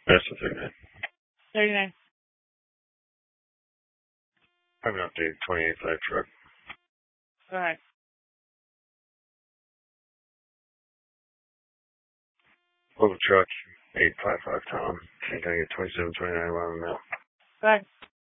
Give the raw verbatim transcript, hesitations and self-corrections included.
That's the thing, man. thirty-nine. I have an updated twenty-eight five truck. Go ahead. Little truck, eight five five Tom. I think I get twenty-seven, twenty-nine while I'm out. Go ahead.